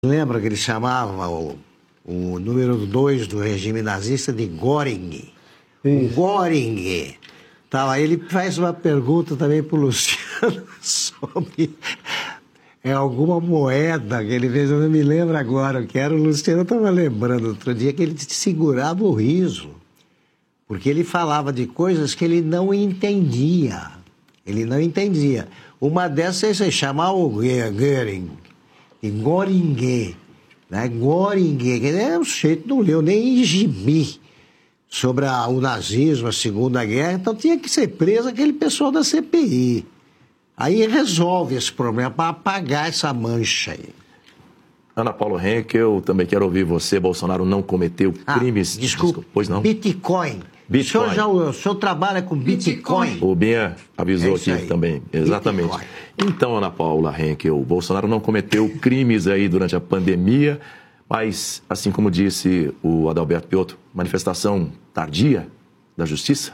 Lembra que ele chamava o número 2 do regime nazista de Göring? O Göring. Tá, ele faz uma pergunta também para o Luciano sobre alguma moeda que ele fez, eu não me lembro agora o que era. O Luciano estava lembrando outro dia que ele segurava o riso, porque ele falava de coisas que ele não entendia. Ele não entendia. Uma dessas é chamar o Göring. E Göring, né? Göring, que é um sujeito não leu nem em gibi sobre o nazismo, a Segunda Guerra, então tinha que ser preso aquele pessoal da CPI. Aí resolve esse problema para apagar essa mancha aí. Ana Paula Henkel, eu também quero ouvir você. Bolsonaro não cometeu crimes... Desculpa, pois não? Bitcoin. O senhor trabalha com Bitcoin? O Binha avisou aqui aí. também, exatamente. Bitcoin. Então, Ana Paula Henkel, o Bolsonaro não cometeu crimes aí durante a pandemia, mas, assim como disse o Adalberto Piotto, manifestação tardia da justiça?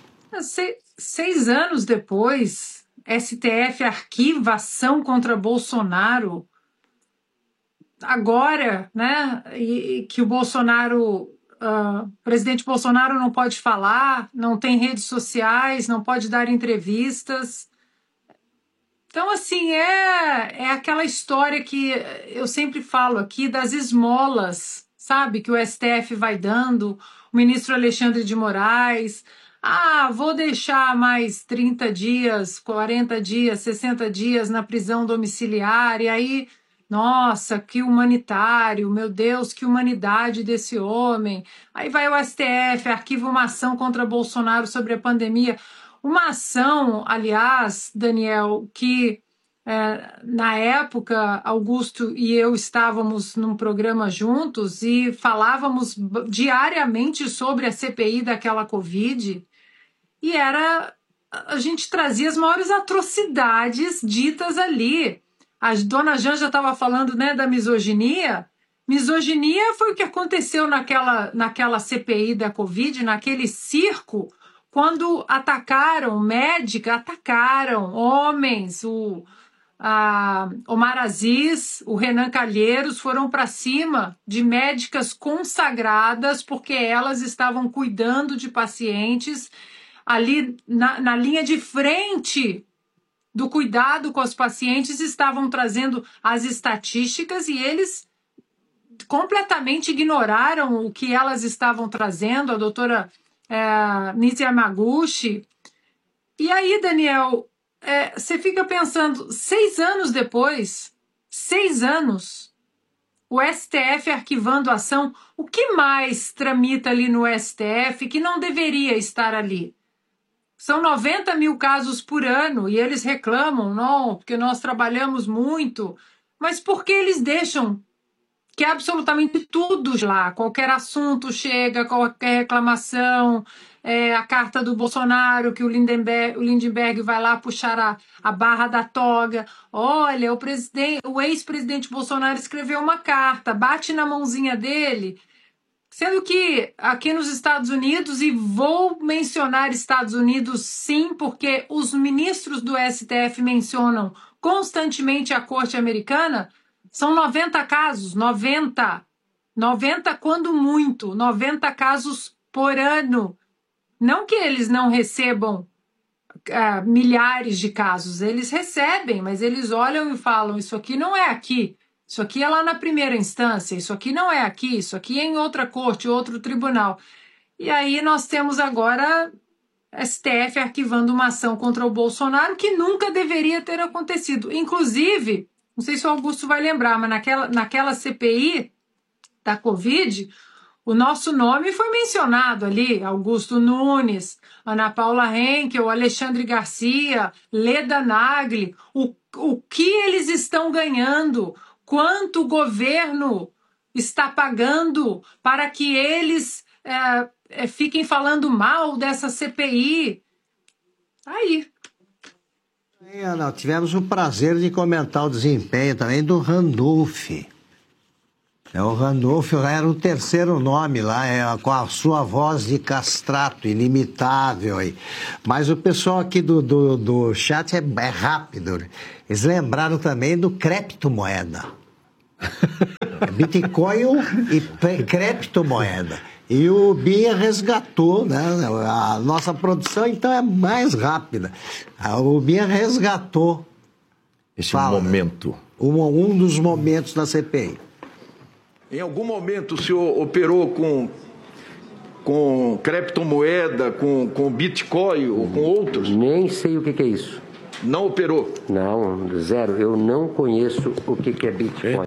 6 anos depois, STF arquiva ação contra Bolsonaro. Agora, né, e que o Bolsonaro... o presidente Bolsonaro não pode falar, não tem redes sociais, não pode dar entrevistas. Então, assim, é aquela história que eu sempre falo aqui das esmolas, sabe? Que o STF vai dando, o ministro Alexandre de Moraes. Vou deixar mais 30 dias, 40 dias, 60 dias na prisão domiciliar, e aí... Nossa, que humanitário, meu Deus, que humanidade desse homem. Aí vai o STF, arquiva uma ação contra Bolsonaro sobre a pandemia. Uma ação, aliás, Daniel, que na época Augusto e eu estávamos num programa juntos e falávamos diariamente sobre a CPI daquela Covid, e a gente trazia as maiores atrocidades ditas ali. A dona Janja estava falando, né, da misoginia. Misoginia foi o que aconteceu naquela CPI da Covid, naquele circo, quando atacaram homens, o Omar Aziz, o Renan Calheiros foram para cima de médicas consagradas porque elas estavam cuidando de pacientes ali na linha de frente do cuidado com os pacientes, estavam trazendo as estatísticas e eles completamente ignoraram o que elas estavam trazendo, a doutora Nise Yamaguchi. E aí, Daniel, você fica pensando, 6 anos depois, 6 anos, o STF arquivando a ação, o que mais tramita ali no STF que não deveria estar ali? São 90 mil casos por ano e eles reclamam, não, porque nós trabalhamos muito. Mas por que eles deixam que absolutamente tudo lá, qualquer assunto chega, qualquer reclamação, a carta do Bolsonaro, que o Lindenberg vai lá puxar a barra da toga. Olha, o ex-presidente Bolsonaro escreveu uma carta, bate na mãozinha dele. Sendo que aqui nos Estados Unidos, e vou mencionar Estados Unidos sim, porque os ministros do STF mencionam constantemente a Corte Americana, são 90 casos, 90 quando muito, 90 casos por ano. Não que eles não recebam milhares de casos, eles recebem, mas eles olham e falam, isso aqui não é aqui. Isso aqui é lá na primeira instância, isso aqui não é aqui, isso aqui é em outra corte, outro tribunal. E aí nós temos agora STF arquivando uma ação contra o Bolsonaro que nunca deveria ter acontecido. Inclusive, não sei se o Augusto vai lembrar, mas naquela CPI da Covid, o nosso nome foi mencionado ali, Augusto Nunes, Ana Paula Henkel, Alexandre Garcia, Leda Nagli, o que eles estão ganhando, quanto o governo está pagando para que eles fiquem falando mal dessa CPI. Aí. Nós tivemos o prazer de comentar o desempenho também do Randolph. O Randolph era o terceiro nome lá, com a sua voz de castrato, inimitável. Mas o pessoal aqui do chat é rápido. Eles lembraram também do criptomoeda. Bitcoin e criptomoeda. E o Binha resgatou, né? A nossa produção, então, é mais rápida. O Binha resgatou este momento. Um dos momentos da CPI. Em algum momento o senhor operou com criptomoeda, com Bitcoin ou com outros? Nem sei o que é isso. Não operou? Não, zero. Eu não conheço o que é Bitcoin.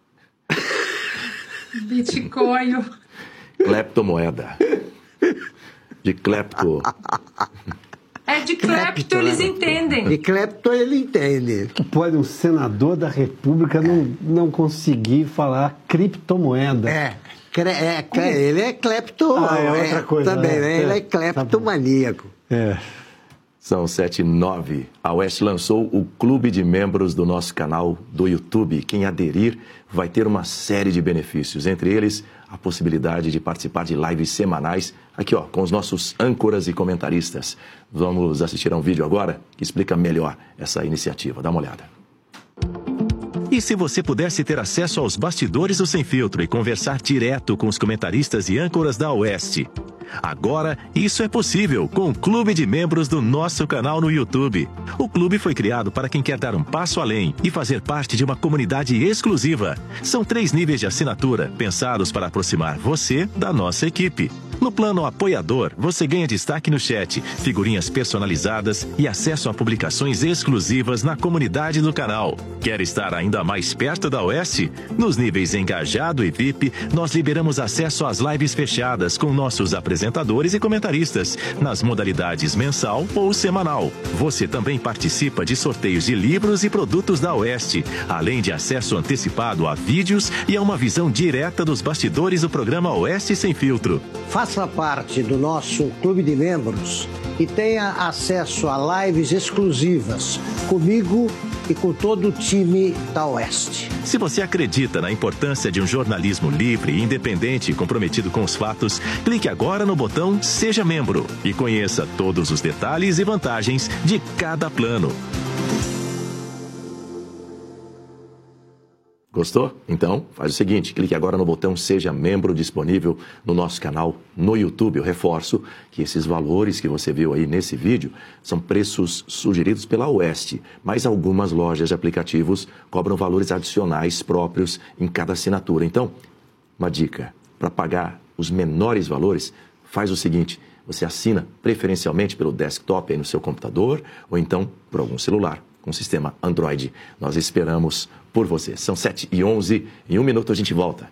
Bitcoin. Cleptomoeda. De clepto. É de clepto, eles entendem. De clepto ele entende. Que pode um senador da República não conseguir falar criptomoeda? Ele é clepto. É outra coisa. Também, né? Ele é cleptomaníaco. São 7h09. A Oeste lançou o clube de membros do nosso canal do YouTube. Quem aderir vai ter uma série de benefícios, entre eles a possibilidade de participar de lives semanais, aqui ó, com os nossos âncoras e comentaristas. Vamos assistir a um vídeo agora que explica melhor essa iniciativa. Dá uma olhada. E se você pudesse ter acesso aos bastidores do Sem Filtro e conversar direto com os comentaristas e âncoras da Oeste? Agora, isso é possível com o Clube de Membros do nosso canal no YouTube. O clube foi criado para quem quer dar um passo além e fazer parte de uma comunidade exclusiva. São 3 níveis de assinatura, pensados para aproximar você da nossa equipe. No plano apoiador, você ganha destaque no chat, figurinhas personalizadas e acesso a publicações exclusivas na comunidade do canal. Quer estar ainda mais perto da Oeste? Nos níveis Engajado e VIP, nós liberamos acesso às lives fechadas com nossos apresentadores e comentaristas, nas modalidades mensal ou semanal. Você também participa de sorteios de livros e produtos da Oeste, além de acesso antecipado a vídeos e a uma visão direta dos bastidores do programa Oeste Sem Filtro. Faça parte do nosso clube de membros e tenha acesso a lives exclusivas comigo e com todo o time da Oeste. Se você acredita na importância de um jornalismo livre, independente e comprometido com os fatos, clique agora no botão Seja Membro e conheça todos os detalhes e vantagens de cada plano. Gostou? Então, faz o seguinte, clique agora no botão Seja Membro disponível no nosso canal no YouTube. Eu reforço que esses valores que você viu aí nesse vídeo são preços sugeridos pela Oeste, mas algumas lojas de aplicativos cobram valores adicionais próprios em cada assinatura. Então, uma dica, para pagar os menores valores, faz o seguinte, você assina preferencialmente pelo desktop aí no seu computador ou então por algum celular com sistema Android. Nós esperamos por você. São 7h11, em 1 minuto a gente volta.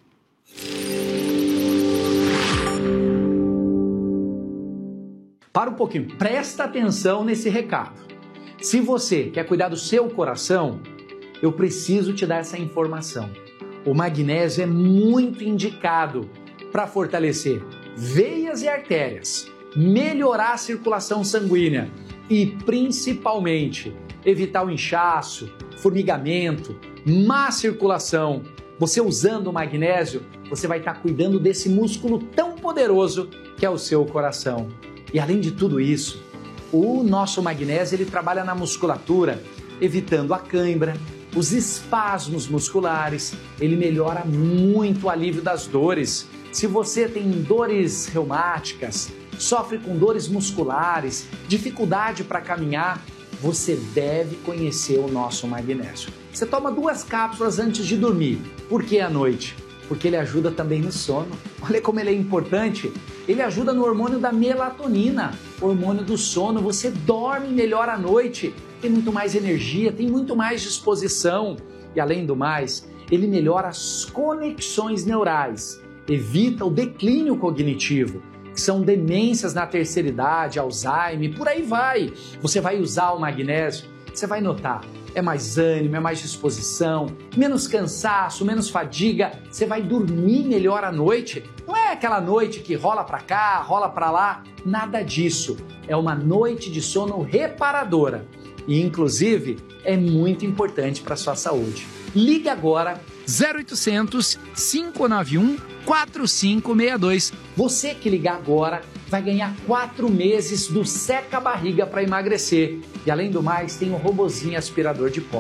Para um pouquinho, presta atenção nesse recado. Se você quer cuidar do seu coração, eu preciso te dar essa informação. O magnésio é muito indicado para fortalecer veias e artérias, melhorar a circulação sanguínea e, principalmente, evitar o inchaço, formigamento, má circulação. Você usando o magnésio, você vai estar cuidando desse músculo tão poderoso que é o seu coração. E além de tudo isso, o nosso magnésio ele trabalha na musculatura, evitando a cãibra, os espasmos musculares, ele melhora muito o alívio das dores. Se você tem dores reumáticas, sofre com dores musculares, dificuldade para caminhar, você deve conhecer o nosso magnésio. Você toma 2 cápsulas antes de dormir. Por que à noite? Porque ele ajuda também no sono. Olha como ele é importante. Ele ajuda no hormônio da melatonina, hormônio do sono. Você dorme melhor à noite, tem muito mais energia, tem muito mais disposição. E além do mais, ele melhora as conexões neurais, evita o declínio cognitivo, que são demências na terceira idade, Alzheimer, por aí vai. Você vai usar o magnésio, você vai notar, é mais ânimo, é mais disposição, menos cansaço, menos fadiga, você vai dormir melhor à noite. Não é aquela noite que rola para cá, rola para lá, nada disso. É uma noite de sono reparadora e, inclusive, é muito importante para a sua saúde. Ligue agora 0800 591 4562. Você que ligar agora vai ganhar 4 meses do Seca Barriga para emagrecer. E além do mais, tem um robozinho aspirador de pó.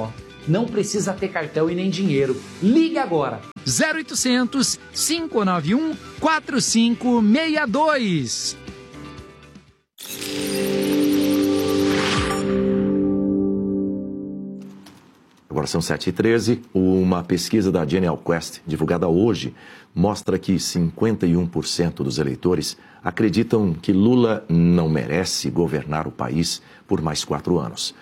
Não precisa ter cartão e nem dinheiro. Ligue agora. 0800 591 4562. Agora são 7h13. Uma pesquisa da Genial Quest, divulgada hoje, mostra que 51% dos eleitores acreditam que Lula não merece governar o país por mais 4 anos.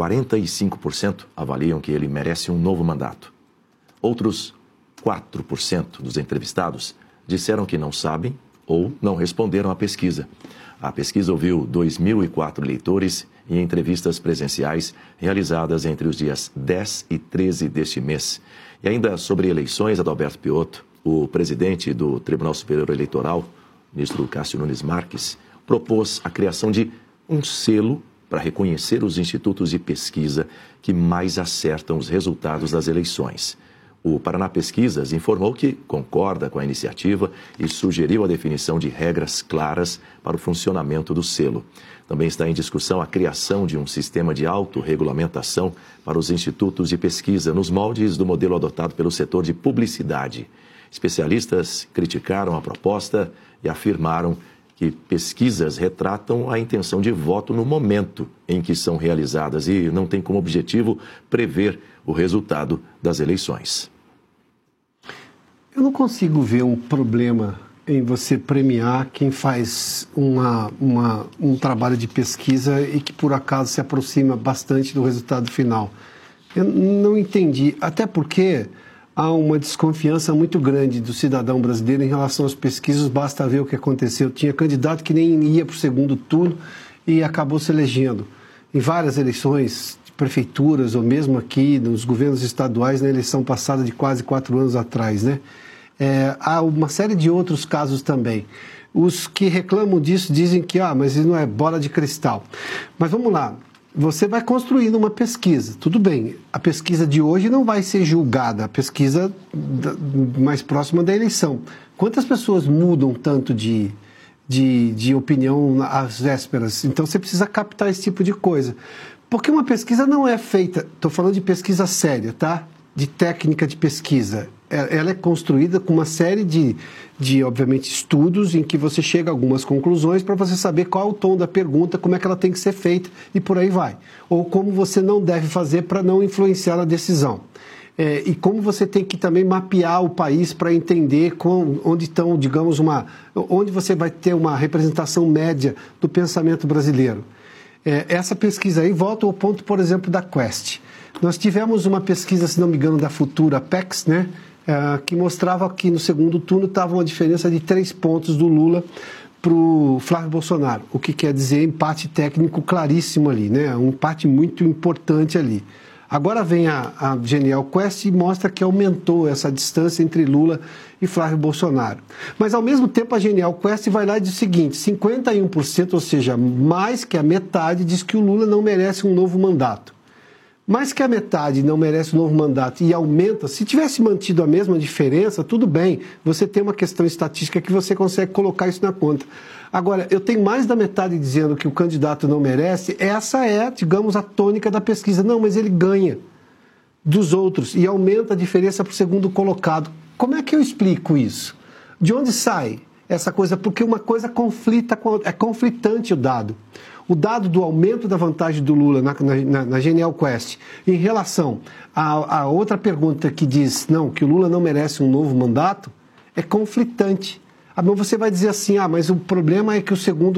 45% avaliam que ele merece um novo mandato. Outros 4% dos entrevistados disseram que não sabem ou não responderam à pesquisa. A pesquisa ouviu 2.004 eleitores em entrevistas presenciais realizadas entre os dias 10 e 13 deste mês. E ainda sobre eleições, Adalberto Piotto, o presidente do Tribunal Superior Eleitoral, ministro Cássio Nunes Marques, propôs a criação de um selo para reconhecer os institutos de pesquisa que mais acertam os resultados das eleições. O Paraná Pesquisas informou que concorda com a iniciativa e sugeriu a definição de regras claras para o funcionamento do selo. Também está em discussão a criação de um sistema de autorregulamentação para os institutos de pesquisa, nos moldes do modelo adotado pelo setor de publicidade. Especialistas criticaram a proposta e afirmaram que pesquisas retratam a intenção de voto no momento em que são realizadas e não tem como objetivo prever o resultado das eleições. Eu não consigo ver um problema em você premiar quem faz um trabalho de pesquisa e que por acaso se aproxima bastante do resultado final. Eu não entendi, até porque há uma desconfiança muito grande do cidadão brasileiro em relação às pesquisas, basta ver o que aconteceu. Tinha candidato que nem ia para o segundo turno e acabou se elegendo. Em várias eleições de prefeituras, ou mesmo aqui nos governos estaduais, na eleição passada de quase 4 anos atrás, né? Há uma série de outros casos também. Os que reclamam disso dizem que, mas isso não é bola de cristal. Mas vamos lá. Você vai construindo uma pesquisa, tudo bem, a pesquisa de hoje não vai ser julgada, a pesquisa mais próxima da eleição. Quantas pessoas mudam tanto de opinião às vésperas? Então você precisa captar esse tipo de coisa. Porque uma pesquisa não é feita, estou falando de pesquisa séria, tá? De técnica de pesquisa. Ela é construída com uma série de, obviamente, estudos em que você chega a algumas conclusões para você saber qual é o tom da pergunta, como é que ela tem que ser feita e por aí vai. Ou como você não deve fazer para não influenciar a decisão. E como você tem que também mapear o país para entender onde estão, digamos, onde você vai ter uma representação média do pensamento brasileiro. Essa pesquisa aí volta ao ponto, por exemplo, da Quest. Nós tivemos uma pesquisa, se não me engano, da Futura Apex, né? Que mostrava que no segundo turno estava uma diferença de 3 pontos do Lula para o Flávio Bolsonaro, o que quer dizer empate técnico claríssimo ali, né? Um empate muito importante ali. Agora vem a Genial Quest e mostra que aumentou essa distância entre Lula e Flávio Bolsonaro. Mas, ao mesmo tempo, a Genial Quest vai lá e diz o seguinte, 51%, ou seja, mais que a metade, diz que o Lula não merece um novo mandato. Mais que a metade não merece um novo mandato e aumenta, se tivesse mantido a mesma diferença, tudo bem, você tem uma questão estatística que você consegue colocar isso na conta. Agora, eu tenho mais da metade dizendo que o candidato não merece, essa é, digamos, a tônica da pesquisa. Não, mas ele ganha dos outros e aumenta a diferença para o segundo colocado. Como é que eu explico isso? De onde sai essa coisa? Porque uma coisa conflita é conflitante o dado. O dado do aumento da vantagem do Lula na Genial Quest em relação a outra pergunta que diz que o Lula não merece um novo mandato é conflitante. Você vai dizer assim, mas o problema é que o segundo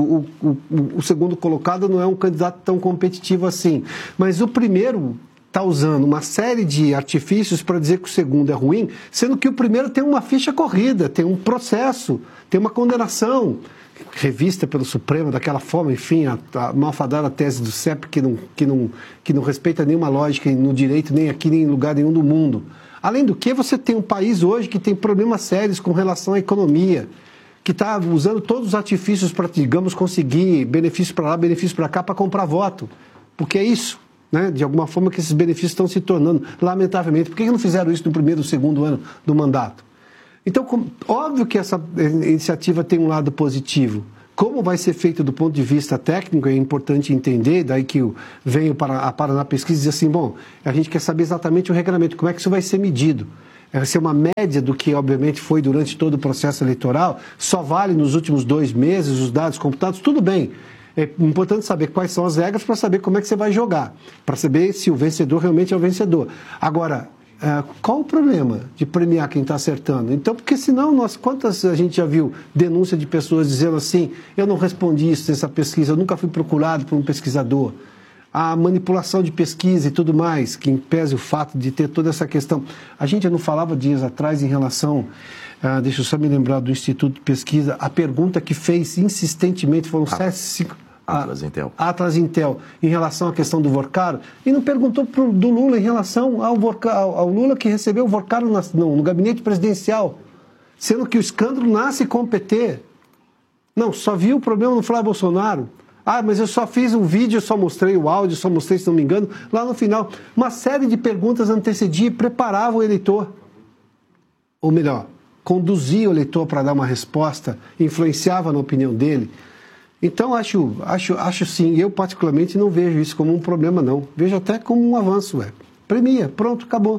colocado não é um candidato tão competitivo assim. Mas o primeiro está usando uma série de artifícios para dizer que o segundo é ruim, sendo que o primeiro tem uma ficha corrida, tem um processo, tem uma condenação revista pelo Supremo daquela forma, enfim, a malfadada tese do CEP que não respeita nenhuma lógica no direito, nem aqui, nem em lugar nenhum do mundo. Além do que, você tem um país hoje que tem problemas sérios com relação à economia, que está usando todos os artifícios para, digamos, conseguir benefício para lá, benefício para cá, para comprar voto. Porque é isso, né? De alguma forma que esses benefícios estão se tornando, lamentavelmente. Por que não fizeram isso no primeiro ou segundo ano do mandato? Então, óbvio que essa iniciativa tem um lado positivo, Como vai ser feito do ponto de vista técnico, é importante entender, daí que venho para a Paraná Pesquisa e diz assim, bom, a gente quer saber exatamente o regramento, como é que isso vai ser medido. Vai ser uma média do que, obviamente, foi durante todo o processo eleitoral, só vale nos últimos 2 meses os dados computados, tudo bem. É importante saber quais são as regras para saber como é que você vai jogar, para saber se o vencedor realmente é o vencedor. Agora, qual o problema de premiar quem está acertando? Então, porque senão, quantas a gente já viu denúncia de pessoas dizendo assim, eu não respondi isso nessa pesquisa, eu nunca fui procurado por um pesquisador. A manipulação de pesquisa e tudo mais, que impese o fato de ter toda essa questão. A gente já não falava dias atrás em relação, deixa eu só me lembrar do Instituto de Pesquisa, a pergunta que fez insistentemente, foram 5... Atlas Intel. Atlas Intel, em relação à questão do Vorcaro, e não perguntou do Lula em relação ao Lula que recebeu o Vorcaro no gabinete presidencial, sendo que o escândalo nasce com o PT. Não, só viu o problema no Flávio Bolsonaro. Mas eu só fiz um vídeo, só mostrei o áudio, só mostrei, se não me engano, lá no final. Uma série de perguntas antecedia e preparava o eleitor. Ou melhor, conduzia o eleitor para dar uma resposta, influenciava na opinião dele. Então, acho sim, eu particularmente não vejo isso como um problema, não. Vejo até como um avanço, Premia, pronto, acabou.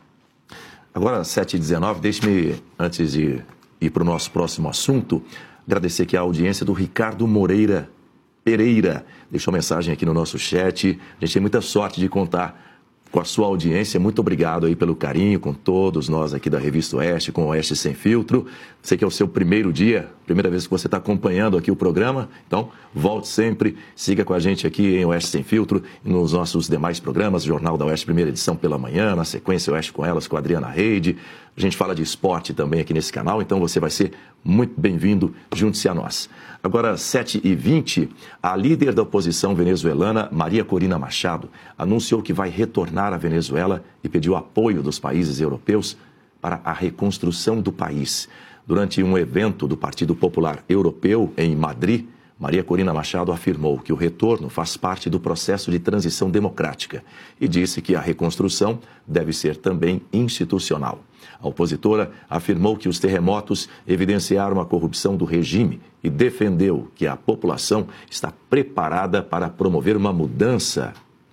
Agora, 7h19, deixe-me, antes de ir para o nosso próximo assunto, agradecer aqui a audiência do Ricardo Moreira Pereira. Deixou mensagem aqui no nosso chat. A gente tem muita sorte de contar com a sua audiência. Muito obrigado aí pelo carinho, com todos nós aqui da Revista Oeste, com o Oeste Sem Filtro. Sei que é o seu primeiro dia, primeira vez que você está acompanhando aqui o programa. Então, volte sempre, siga com a gente aqui em Oeste Sem Filtro e nos nossos demais programas, Jornal da Oeste, primeira edição pela manhã, na sequência Oeste com Elas, com a Adriana Reide. A gente fala de esporte também aqui nesse canal, então você vai ser muito bem-vindo, junte-se a nós. Agora, 7h20, a líder da oposição venezuelana, Maria Corina Machado, anunciou que vai retornar à Venezuela e pediu apoio dos países europeus para a reconstrução do país. Durante um evento do Partido Popular Europeu em Madrid, Maria Corina Machado afirmou que o retorno faz parte do processo de transição democrática e disse que a reconstrução deve ser também institucional. A opositora afirmou que os terremotos evidenciaram a corrupção do regime e defendeu que a população está preparada para promover uma mudança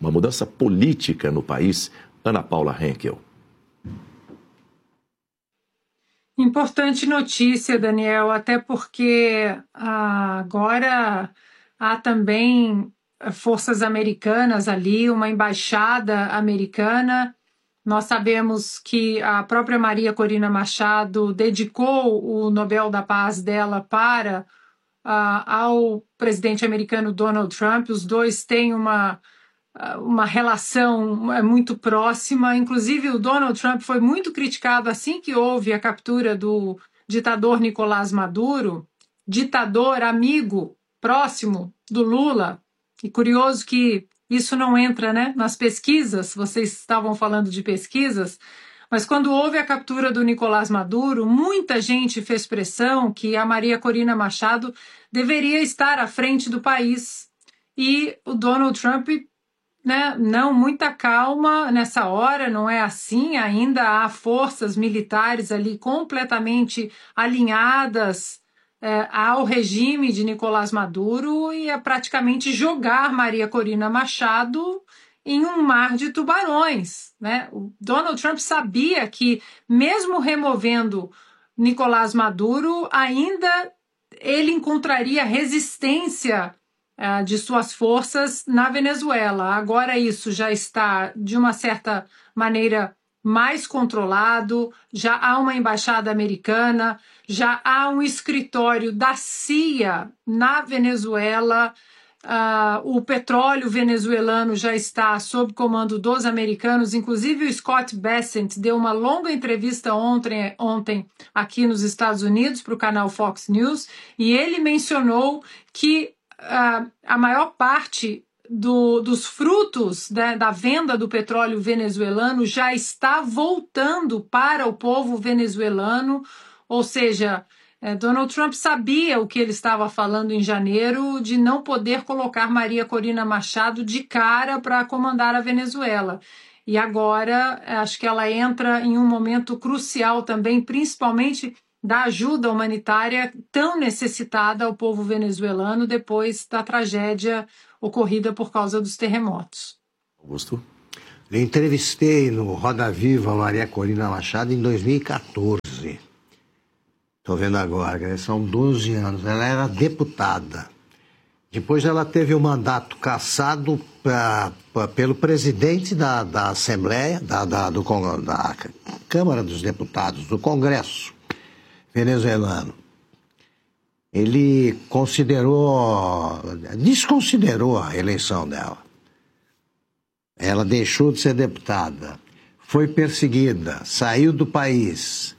política no país. Ana Paula Henkel. Importante notícia, Daniel, até porque agora há também forças americanas ali, uma embaixada americana. Nós sabemos que a própria Maria Corina Machado dedicou o Nobel da Paz dela ao presidente americano Donald Trump. Os dois têm uma relação muito próxima. Inclusive, o Donald Trump foi muito criticado assim que houve a captura do ditador Nicolás Maduro, ditador amigo próximo do Lula. E curioso que isso não entra, né, nas pesquisas, vocês estavam falando de pesquisas, mas quando houve a captura do Nicolás Maduro, muita gente fez pressão que a Maria Corina Machado deveria estar à frente do país. E o Donald Trump, né, não, muita calma nessa hora, não é assim, ainda há forças militares ali completamente alinhadas ao regime de Nicolás Maduro e praticamente jogar Maria Corina Machado em um mar de tubarões, né? O Donald Trump sabia que, mesmo removendo Nicolás Maduro, ainda ele encontraria resistência de suas forças na Venezuela. Agora isso já está, de uma certa maneira, mais controlado, já há uma embaixada americana, já há um escritório da CIA na Venezuela, o petróleo venezuelano já está sob comando dos americanos. Inclusive o Scott Bessent deu uma longa entrevista ontem aqui nos Estados Unidos para o canal Fox News, e ele mencionou que a maior parte dos frutos da venda do petróleo venezuelano já está voltando para o povo venezuelano, ou seja, Donald Trump sabia o que ele estava falando em janeiro de não poder colocar Maria Corina Machado de cara para comandar a Venezuela. E agora acho que ela entra em um momento crucial também, principalmente da ajuda humanitária tão necessitada ao povo venezuelano depois da tragédia ocorrida por causa dos terremotos. Augusto? Eu entrevistei no Roda Viva Maria Corina Machado em 2014. Estou vendo agora, são 12 anos. Ela era deputada. Depois ela teve o mandato cassado pelo presidente da Assembleia, da Câmara dos Deputados, do Congresso venezuelano. Ele desconsiderou a eleição dela. Ela deixou de ser deputada, foi perseguida, saiu do país.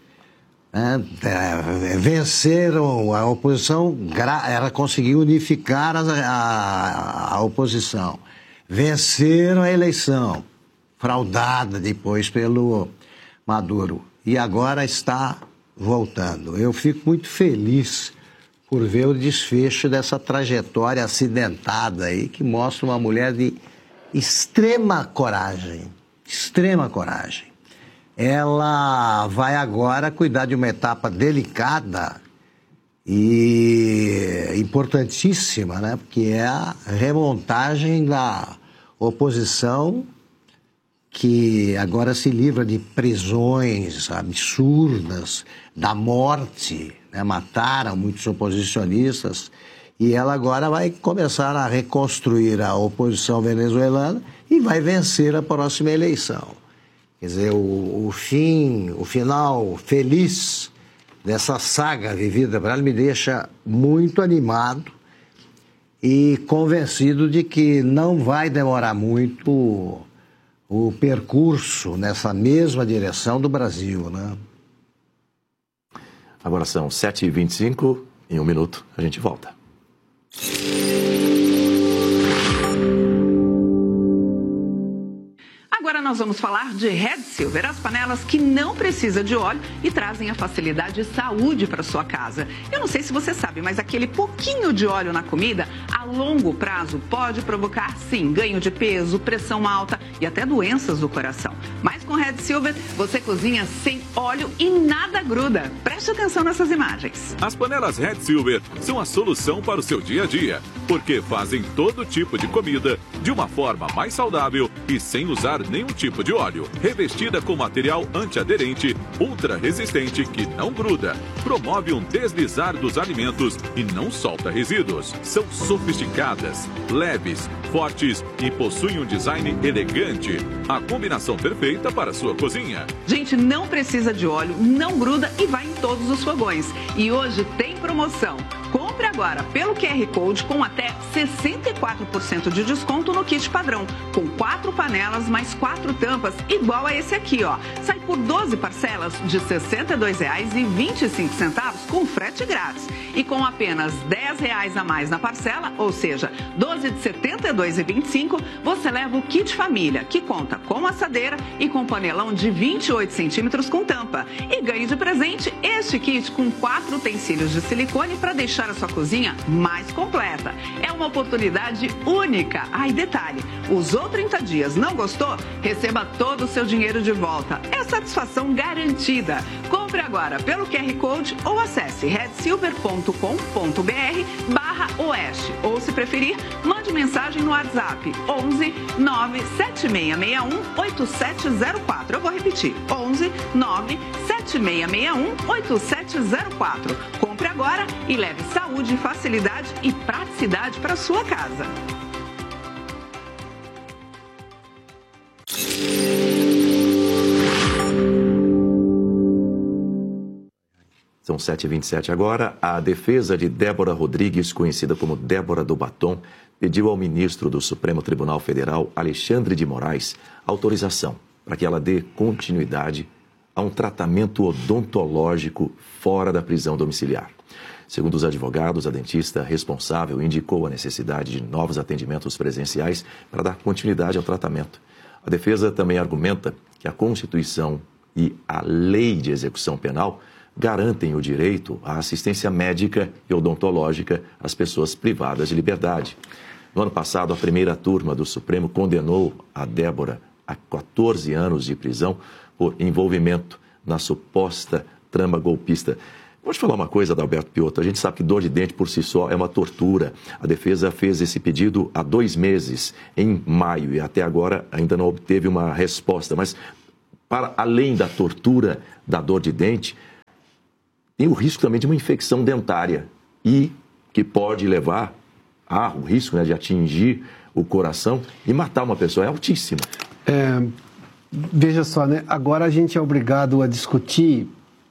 Venceram a oposição, ela conseguiu unificar a oposição. Venceram a eleição, fraudada depois pelo Maduro. E agora está voltando. Eu fico muito feliz por ver o desfecho dessa trajetória acidentada aí, que mostra uma mulher de extrema coragem. Extrema coragem. Ela vai agora cuidar de uma etapa delicada e importantíssima, né? Porque é a remontagem da oposição, que agora se livra de prisões absurdas, da morte, né? Mataram muitos oposicionistas, e ela agora vai começar a reconstruir a oposição venezuelana e vai vencer a próxima eleição. Quer dizer, o final feliz dessa saga vivida por ela me deixa muito animado e convencido de que não vai demorar muito o percurso nessa mesma direção do Brasil, né? Agora são 7h25, em 1 minuto a gente volta. Agora nós vamos falar de Red Silver, as panelas que não precisam de óleo e trazem a facilidade e saúde para sua casa. Eu não sei se você sabe, mas aquele pouquinho de óleo na comida, a longo prazo, pode provocar, sim, ganho de peso, pressão alta e até doenças do coração. Mas com Red Silver, você cozinha sem óleo e nada gruda. Preste atenção nessas imagens. As panelas Red Silver são a solução para o seu dia a dia, porque fazem todo tipo de comida de uma forma mais saudável e sem usar nenhum tipo de óleo. Revestida com material antiaderente, ultra resistente que não gruda, promove um deslizar dos alimentos e não solta resíduos. São sofisticadas, leves, fortes e possuem um design elegante. A combinação perfeita para a sua cozinha. Gente, não precisa de óleo, não gruda e vai em todos os fogões. E hoje tem promoção. Compre agora pelo QR Code com até 64% de desconto no kit padrão, com 4 panelas mais 4 tampas, igual a esse aqui, ó. Sai por 12 parcelas de R$ 62,25 com frete grátis. E com apenas R$ 10 a mais na parcela, ou seja, 12 de R$ 72,25, você leva o kit família, que conta com assadeira e com panelão de 28 centímetros com tampa. E ganhe de presente este kit com 4 utensílios de silicone para deixar a sua cozinha mais completa. É uma oportunidade única. Ah, e detalhe, usou 30 dias, não gostou? Receba todo o seu dinheiro de volta. É satisfação garantida. Compre agora pelo QR Code ou acesse redsilver.com.br/oeste. Ou, se preferir, mande mensagem no WhatsApp 11 97661 8704. Eu vou repetir, 11 97661 8704. Compre agora e leve saúde, facilidade e praticidade para sua casa. São 7h27 agora. A defesa de Débora Rodrigues, conhecida como Débora do Batom, pediu ao ministro do Supremo Tribunal Federal, Alexandre de Moraes, autorização para que ela dê continuidade a um tratamento odontológico fora da prisão domiciliar. Segundo os advogados, a dentista responsável indicou a necessidade de novos atendimentos presenciais para dar continuidade ao tratamento. A defesa também argumenta que a Constituição e a Lei de Execução Penal garantem o direito à assistência médica e odontológica às pessoas privadas de liberdade. No ano passado, a primeira turma do Supremo condenou a Débora a 14 anos de prisão por envolvimento na suposta trama golpista. Vou te falar uma coisa, Adalberto Piotto. A gente sabe que dor de dente por si só é uma tortura. A defesa fez esse pedido há 2 meses, em maio, e até agora ainda não obteve uma resposta. Mas, para além da tortura da dor de dente, tem o risco também de uma infecção dentária e que pode levar o risco, né, de atingir o coração e matar uma pessoa. É altíssimo. Veja só, né? Agora a gente é obrigado a discutir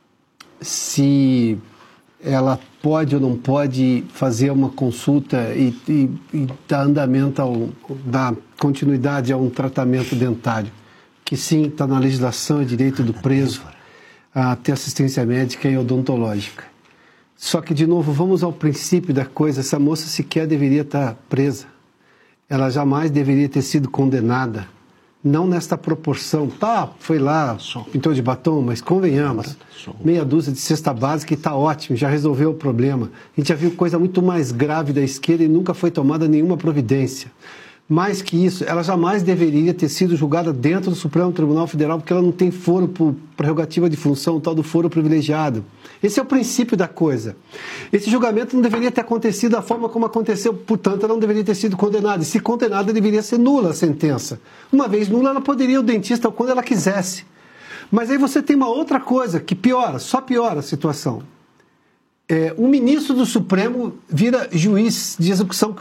se ela pode ou não pode fazer uma consulta e dar andamento, dar continuidade a um tratamento dentário, que sim, está na legislação, é direito do preso a ter assistência médica e odontológica. Só que, de novo, vamos ao princípio da coisa. Essa moça sequer deveria estar presa. Ela jamais deveria ter sido condenada. Não nesta proporção. Foi lá, pintou de batom, mas convenhamos. Meia dúzia de cesta básica e está ótimo, já resolveu o problema. A gente já viu coisa muito mais grave da esquerda e nunca foi tomada nenhuma providência. Mais que isso, ela jamais deveria ter sido julgada dentro do Supremo Tribunal Federal, porque ela não tem foro por prerrogativa de função, o tal do foro privilegiado. Esse é o princípio da coisa. Esse julgamento não deveria ter acontecido da forma como aconteceu, portanto, ela não deveria ter sido condenada. E se condenada, deveria ser nula a sentença. Uma vez nula, ela poderia ir ao dentista quando ela quisesse. Mas aí você tem uma outra coisa que piora, só piora a situação. Um ministro do Supremo vira juiz de execução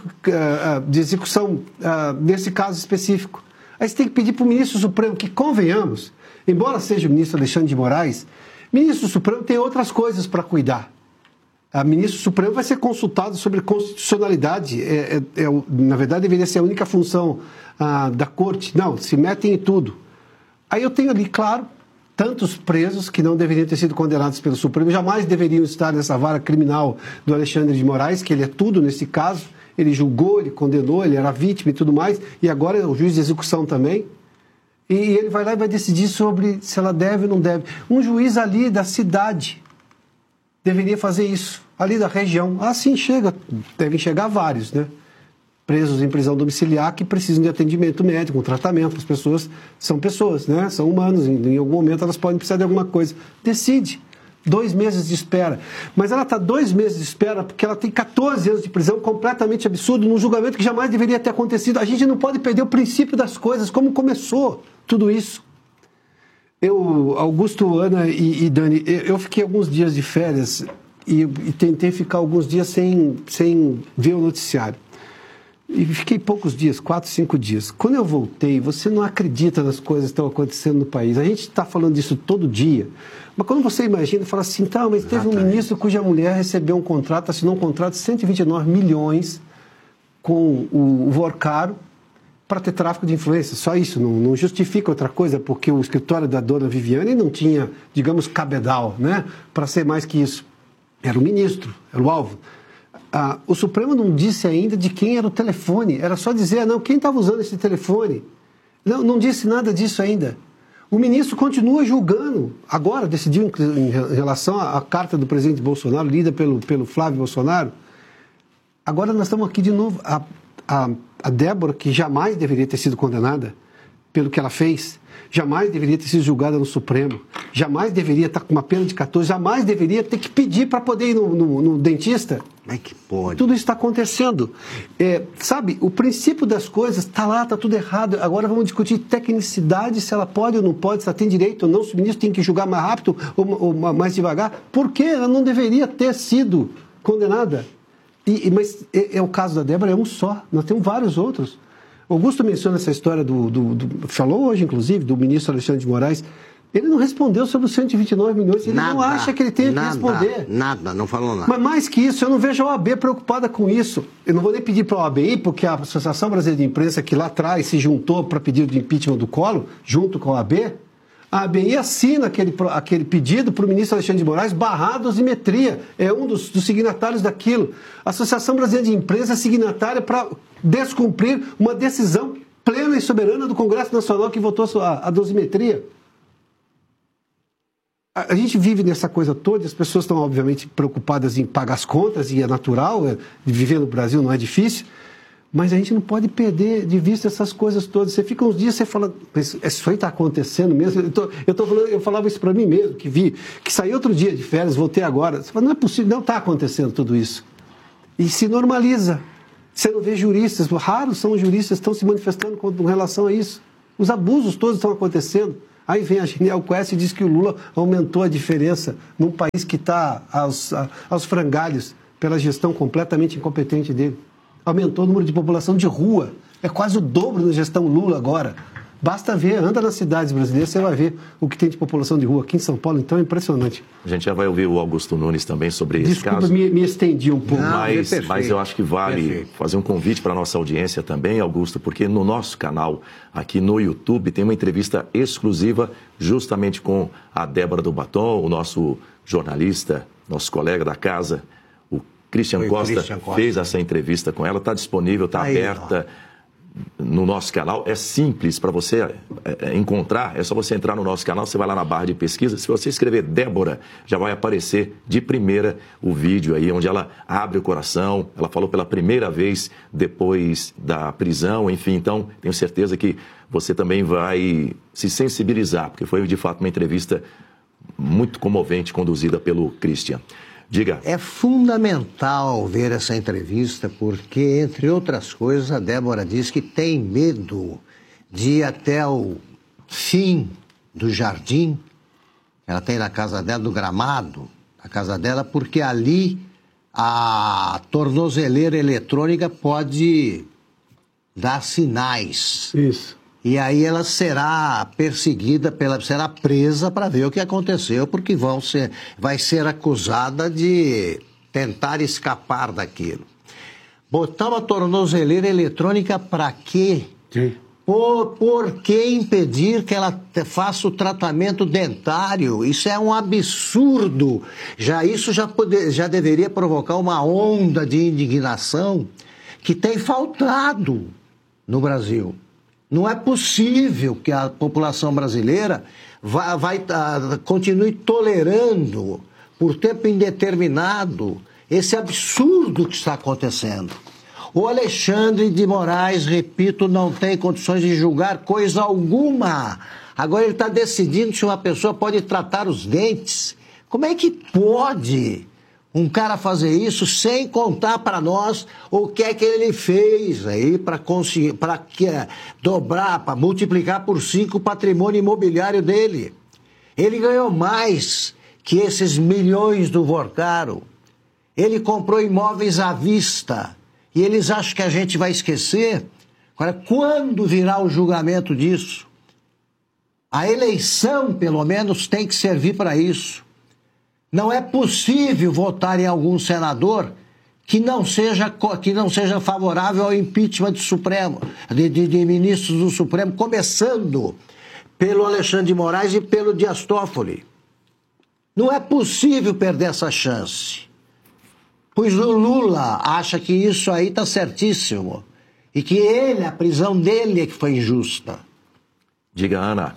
nesse caso específico. Aí você tem que pedir para o ministro do Supremo que, convenhamos, embora seja o ministro Alexandre de Moraes, o ministro do Supremo tem outras coisas para cuidar. O ministro do Supremo vai ser consultado sobre constitucionalidade. Na verdade, deveria ser a única função da corte. Não, se metem em tudo. Aí eu tenho ali, claro, tantos presos que não deveriam ter sido condenados pelo Supremo, jamais deveriam estar nessa vara criminal do Alexandre de Moraes, que ele é tudo nesse caso, ele julgou, ele condenou, ele era vítima e tudo mais, e agora é o juiz de execução também, e ele vai lá e vai decidir sobre se ela deve ou não deve. Um juiz ali da cidade deveria fazer isso, ali da região. Sim, devem chegar vários, né? Presos em prisão domiciliar que precisam de atendimento médico, um tratamento. As pessoas são pessoas, né? São humanos, em algum momento elas podem precisar de alguma coisa. Decide. 2 meses de espera. Mas ela está 2 meses de espera porque ela tem 14 anos de prisão, completamente absurdo, num julgamento que jamais deveria ter acontecido. A gente não pode perder o princípio das coisas, como começou tudo isso. Augusto, Ana e Dani, eu fiquei alguns dias de férias e tentei ficar alguns dias sem ver o noticiário. E fiquei poucos dias, 4, 5 dias. Quando eu voltei, você não acredita nas coisas que estão acontecendo no país. A gente está falando disso todo dia. Mas quando você imagina, fala assim, mas teve um ministro cuja mulher recebeu um contrato, assinou um contrato de 129 milhões com o Vorcaro para ter tráfico de influência. Só isso, não justifica outra coisa, porque o escritório da dona Viviane não tinha, digamos, cabedal, né, para ser mais que isso. Era o ministro, era o alvo. O Supremo não disse ainda de quem era o telefone, era só dizer, quem estava usando esse telefone. Não disse nada disso ainda. O ministro continua julgando, agora decidiu em relação à carta do presidente Bolsonaro, lida pelo Flávio Bolsonaro. Agora nós estamos aqui de novo, a Débora, que jamais deveria ter sido condenada pelo que ela fez, jamais deveria ter sido julgada no Supremo, jamais deveria estar com uma pena de 14, jamais deveria ter que pedir para poder ir no dentista. Mas que pode. Tudo isso está acontecendo. Sabe, o princípio das coisas está lá, está tudo errado. Agora vamos discutir tecnicidade, se ela pode ou não pode, se ela tem direito ou não, se o ministro tem que julgar mais rápido ou mais devagar. Por que ela não deveria ter sido condenada? Mas o caso da Débora é um só, nós temos vários outros. Augusto menciona essa história falou hoje, inclusive, do ministro Alexandre de Moraes. Ele não respondeu sobre os 129 milhões, ele não acha que ele tem que responder. Não falou nada. Mas mais que isso, eu não vejo a OAB preocupada com isso. Eu não vou nem pedir para a OAB ir, porque a Associação Brasileira de Imprensa, que lá atrás se juntou para pedir o impeachment do Collor, junto com a OAB assina aquele pedido para o ministro Alexandre de Moraes barrar a dosimetria. É um dos signatários daquilo. A Associação Brasileira de Imprensa é signatária para descumprir uma decisão plena e soberana do Congresso Nacional que votou a dosimetria. A gente vive nessa coisa toda, as pessoas estão obviamente preocupadas em pagar as contas, e é natural, viver no Brasil não é difícil, Mas a gente não pode perder de vista essas coisas todas. Você fica uns dias, você fala, isso aí está acontecendo mesmo? Eu falava isso para mim mesmo, que saí outro dia de férias, voltei agora. Você fala, não é possível, não está acontecendo tudo isso. E se normaliza. Você não vê juristas, raros são os juristas que estão se manifestando com relação a isso. Os abusos todos estão acontecendo. Aí vem a Genial Quest e diz que o Lula aumentou a diferença num país que está aos frangalhos pela gestão completamente incompetente dele. Aumentou o número de população de rua. É quase o dobro da gestão Lula agora. Basta ver, anda nas cidades brasileiras, você vai ver o que tem de população de rua. Aqui em São Paulo, então, é impressionante. A gente já vai ouvir o Augusto Nunes também sobre esse caso. Desculpa, me estendi um pouco. Mas eu acho que vale fazer um convite para a nossa audiência também, Augusto, porque no nosso canal, aqui no YouTube, tem uma entrevista exclusiva justamente com a Débora do Batom, o nosso jornalista, nosso colega da casa, o Christian Costa, fez essa entrevista com ela, está disponível, está aberta no nosso canal. É simples para você encontrar, é só você entrar no nosso canal, você vai lá na barra de pesquisa, se você escrever Débora, já vai aparecer de primeira o vídeo aí, onde ela abre o coração, ela falou pela primeira vez depois da prisão, enfim, então tenho certeza que você também vai se sensibilizar, porque foi de fato uma entrevista muito comovente, conduzida pelo Christian. Diga. É fundamental ver essa entrevista porque, entre outras coisas, a Débora diz que tem medo de ir até o fim do jardim. Ela tem na casa dela, do gramado, na casa dela, porque ali a tornozeleira eletrônica pode dar sinais. Isso. E aí ela será perseguida, será presa para ver o que aconteceu, porque vai ser acusada de tentar escapar daquilo. Botar uma tornozeleira eletrônica para quê? Sim. Por que impedir que ela faça o tratamento dentário? Isso é um absurdo. Isso já deveria provocar uma onda de indignação que tem faltado no Brasil. Não é possível que a população brasileira continue tolerando por tempo indeterminado esse absurdo que está acontecendo. O Alexandre de Moraes, repito, não tem condições de julgar coisa alguma. Agora ele está decidindo se uma pessoa pode tratar os dentes. Como é que pode um cara fazer isso sem contar para nós o que é que ele fez aí para dobrar, para multiplicar por 5 o patrimônio imobiliário dele? Ele ganhou mais que esses milhões do Vorcaro. Ele comprou imóveis à vista. E eles acham que a gente vai esquecer? Agora, quando virá o julgamento disso? A eleição, pelo menos, tem que servir para isso. Não é possível votar em algum senador que não seja favorável ao impeachment do Supremo, de ministros do Supremo, começando pelo Alexandre de Moraes e pelo Dias Toffoli. Não é possível perder essa chance. Pois o Lula acha que isso aí está certíssimo e que a prisão dele é que foi injusta. Diga, Ana.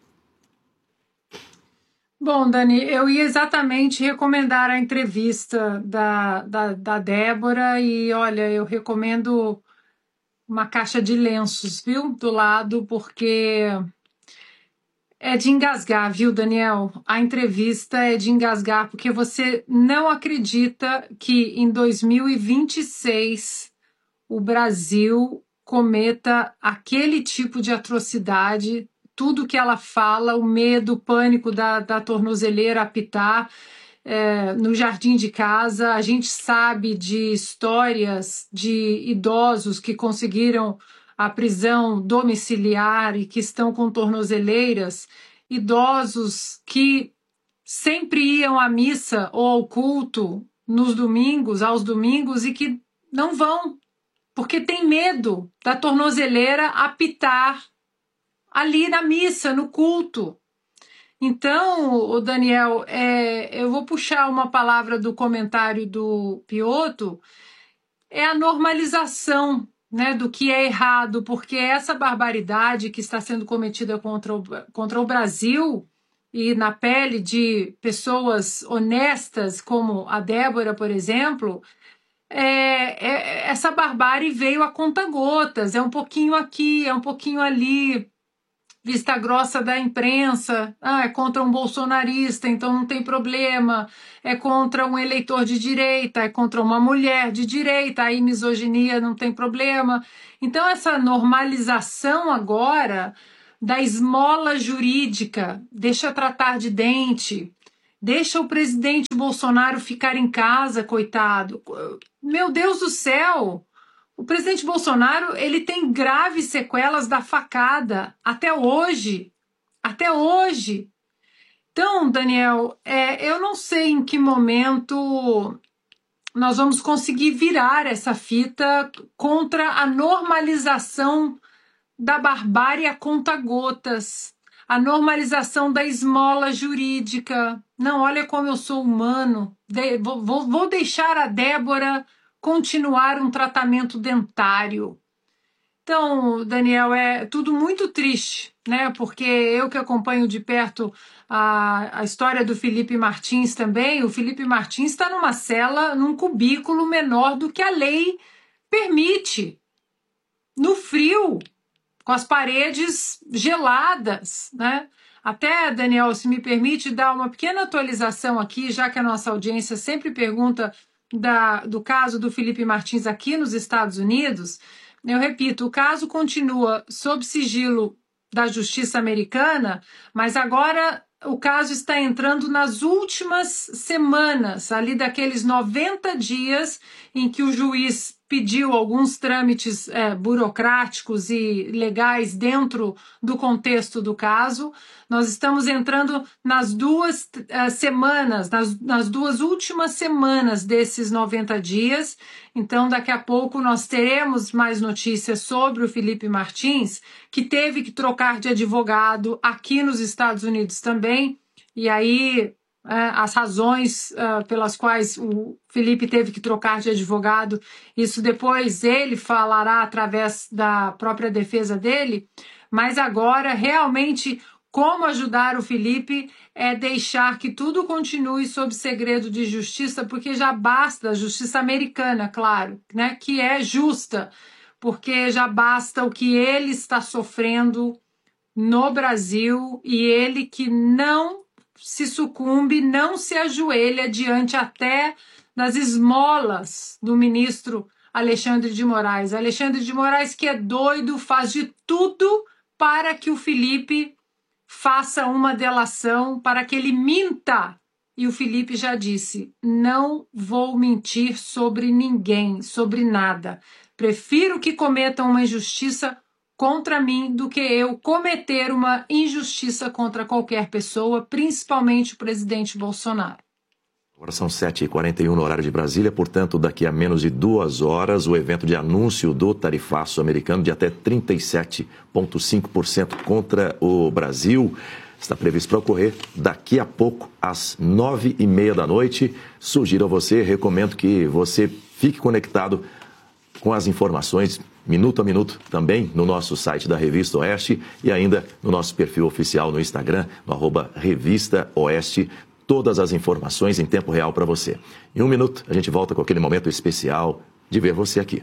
Bom, Dani, eu ia exatamente recomendar a entrevista da Débora e, olha, eu recomendo uma caixa de lenços, viu, do lado, porque é de engasgar, viu, Daniel? A entrevista é de engasgar, porque você não acredita que em 2026 o Brasil cometa aquele tipo de atrocidade. Tudo que ela fala, o medo, o pânico da tornozeleira apitar no jardim de casa. A gente sabe de histórias de idosos que conseguiram a prisão domiciliar e que estão com tornozeleiras, idosos que sempre iam à missa ou ao culto aos domingos, e que não vão, porque tem medo da tornozeleira apitar ali na missa, no culto. Então, Daniel, eu vou puxar uma palavra do comentário do Piotr, é a normalização, né, do que é errado, porque essa barbaridade que está sendo cometida contra o Brasil e na pele de pessoas honestas, como a Débora, por exemplo, essa barbárie veio a conta-gotas, é um pouquinho aqui, é um pouquinho ali, vista grossa da imprensa, é contra um bolsonarista, então não tem problema, é contra um eleitor de direita, é contra uma mulher de direita, aí misoginia não tem problema. Então essa normalização agora da esmola jurídica, deixa tratar de dente, deixa o presidente Bolsonaro ficar em casa, coitado. Meu Deus do céu! O presidente Bolsonaro, ele tem graves sequelas da facada até hoje. Até hoje. Então, Daniel, eu não sei em que momento nós vamos conseguir virar essa fita contra a normalização da barbárie a conta-gotas, a normalização da esmola jurídica. Não, olha como eu sou humano. Vou deixar a Débora continuar um tratamento dentário. Então, Daniel, é tudo muito triste, né? Porque eu que acompanho de perto a história do Felipe Martins também, o Felipe Martins está numa cela, num cubículo menor do que a lei permite, no frio, com as paredes geladas, né? Até, Daniel, se me permite dar uma pequena atualização aqui, já que a nossa audiência sempre pergunta do caso do Felipe Martins aqui nos Estados Unidos, eu repito, o caso continua sob sigilo da justiça americana, mas agora o caso está entrando nas últimas semanas, ali daqueles 90 dias em que o juiz pediu alguns trâmites burocráticos e legais dentro do contexto do caso. Nós estamos entrando nas duas semanas, nas duas últimas semanas desses 90 dias. Então, daqui a pouco nós teremos mais notícias sobre o Felipe Martins, que teve que trocar de advogado aqui nos Estados Unidos também. E aí, as razões pelas quais o Felipe teve que trocar de advogado, isso depois ele falará através da própria defesa dele, mas agora realmente como ajudar o Felipe é deixar que tudo continue sob segredo de justiça, porque já basta, a justiça americana, claro, né, que é justa, porque já basta o que ele está sofrendo no Brasil e ele que não se sucumbe, não se ajoelha diante até das esmolas do ministro Alexandre de Moraes. Alexandre de Moraes, que é doido, faz de tudo para que o Felipe faça uma delação, para que ele minta. E o Felipe já disse, não vou mentir sobre ninguém, sobre nada. Prefiro que cometam uma injustiça contra mim do que eu cometer uma injustiça contra qualquer pessoa, principalmente o presidente Bolsonaro. Agora são 7h41 no horário de Brasília, portanto, daqui a menos de 2 horas, o evento de anúncio do tarifaço americano de até 37,5% contra o Brasil está previsto para ocorrer daqui a pouco, às 9h30 da noite. Sugiro a você, recomendo que você fique conectado com as informações minuto a minuto também no nosso site da Revista Oeste e ainda no nosso perfil oficial no Instagram, no @Revista Oeste, todas as informações em tempo real para você. Em 1 minuto, a gente volta com aquele momento especial de ver você aqui.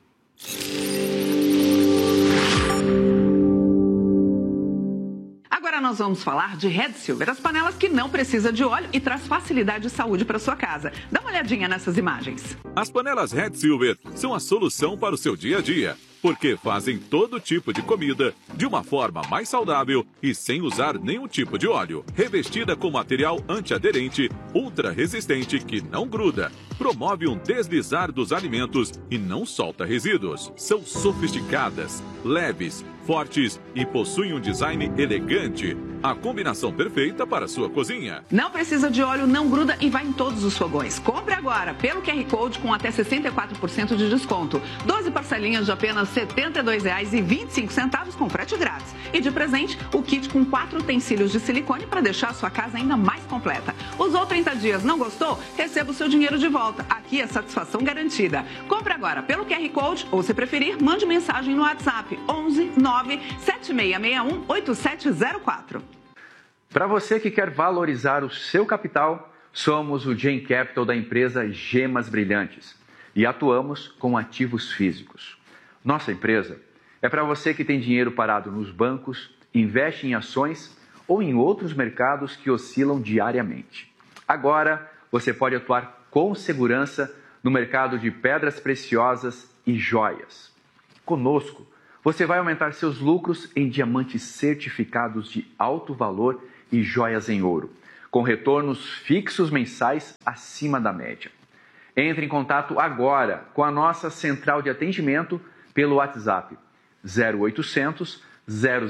Agora nós vamos falar de Red Silver, as panelas que não precisam de óleo e traz facilidade e saúde para sua casa. Dá uma olhadinha nessas imagens. As panelas Red Silver são a solução para o seu dia a dia, porque fazem todo tipo de comida de uma forma mais saudável e sem usar nenhum tipo de óleo. Revestida com material antiaderente, ultra resistente que não gruda, promove um deslizar dos alimentos e não solta resíduos. São sofisticadas, leves, fortes e possuem um design elegante. A combinação perfeita para a sua cozinha. Não precisa de óleo, não gruda e vai em todos os fogões. Compre agora pelo QR Code com até 64% de desconto. 12 parcelinhas de apenas R$ 72,25 com frete grátis. E de presente, o kit com 4 utensílios de silicone para deixar a sua casa ainda mais completa. Usou 30 dias, não gostou? Receba o seu dinheiro de volta. Aqui é satisfação garantida. Compre agora pelo QR Code ou, se preferir, mande mensagem no WhatsApp 11 9 7661 8704. Para você que quer valorizar o seu capital, somos o Gen Capital da empresa Gemas Brilhantes. e atuamos com ativos físicos. Nossa empresa é para você que tem dinheiro parado nos bancos, investe em ações ou em outros mercados que oscilam diariamente. Agora, você pode atuar com segurança no mercado de pedras preciosas e joias. Conosco, você vai aumentar seus lucros em diamantes certificados de alto valor e joias em ouro, com retornos fixos mensais acima da média. Entre em contato agora com a nossa central de atendimento pelo WhatsApp 0800 000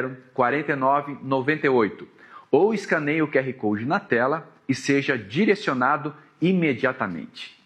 4998 ou escaneie o QR Code na tela e seja direcionado imediatamente.